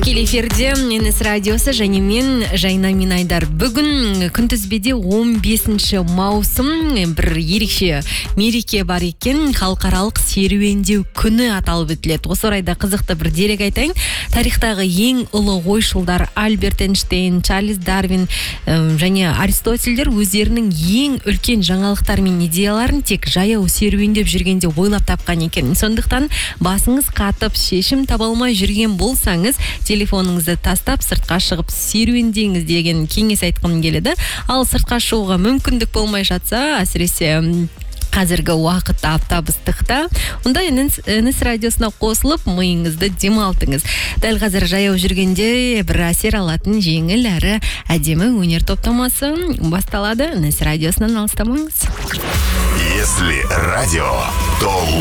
Тікелей эфирде Энес радиосы және мен Жайна Минайдар. Бүгін күнтізбеде 15 маусым бір ерекше мереке бар екен. Халықаралық серуендеу күні аталып өтіледі. Осы орайда қызықты бір дерек айтайын. Тарихтағы ең ұлы ойшылдар Альберт Эйнштейн, Чарльз Дарвин және Аристотельдер өздерінің ең үлкен жаңалықтар мен идеяларын тек жаяу серуендеп жүргенде ойлап тапқан екен. Сондықтан басыңыз қатып, шешім таба алмай жүрген болсаңыз, телефоныңызды тастап сыртқа шығып серуендеңіз деген кеңес айтқым келеді. Ал сыртқа шығуға мүмкіндік болмай жатса, әсіресе қазіргі уақытта аптап ыстықта, онда Энес радиосына қосылып, миыңызды демалтыңыз. Дәл қазір жаяу жүргенде бір әсер алатын жеңіл әрі әдемі өнер топтамасы басталады. Энес радиосынан алыстамаңыз. Если радио, то